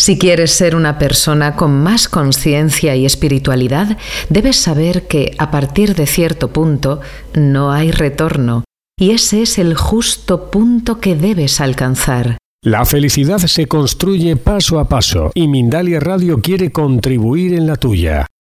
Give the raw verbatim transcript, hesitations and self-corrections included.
Si quieres ser una persona con más conciencia y espiritualidad, debes saber que a partir de cierto punto no hay retorno, y ese es el justo punto que debes alcanzar. La felicidad se construye paso a paso y Mindalia Radio quiere contribuir en la tuya.